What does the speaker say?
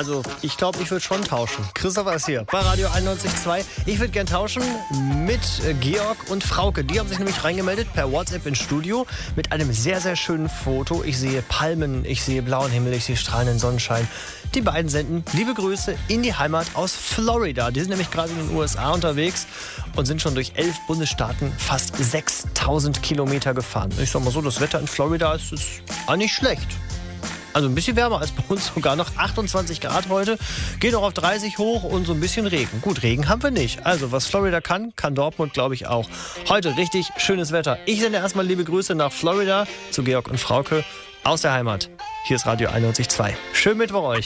Also, ich glaube, ich würde schon tauschen. Christopher ist hier bei Radio 91.2. Ich würde gern tauschen mit Georg und Frauke. Die haben sich nämlich reingemeldet per WhatsApp ins Studio mit einem sehr, sehr schönen Foto. Ich sehe Palmen, ich sehe blauen Himmel, ich sehe strahlenden Sonnenschein. Die beiden senden liebe Grüße in die Heimat aus Florida. Die sind nämlich gerade in den USA unterwegs und sind schon durch 11 Bundesstaaten fast 6000 Kilometer gefahren. Ich sag mal so, das Wetter in Florida ist auch nicht schlecht. Also ein bisschen wärmer als bei uns, sogar noch 28 Grad heute. Geht auch auf 30 hoch und so ein bisschen Regen. Gut, Regen haben wir nicht. Also was Florida kann Dortmund, glaube ich, auch. Heute richtig schönes Wetter. Ich sende erstmal liebe Grüße nach Florida zu Georg und Frauke aus der Heimat. Hier ist Radio 91.2. Schönen Mittwoch euch.